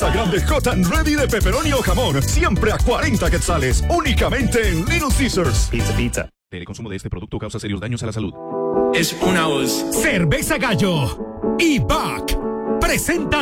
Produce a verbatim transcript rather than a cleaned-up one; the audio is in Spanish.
Pizza grande hot and ready de pepperoni o jamón. Siempre a cuarenta quetzales. Únicamente en Little Caesars. Pizza, pizza. El consumo de este producto causa serios daños a la salud. Es una voz. Cerveza Gallo y Buck presenta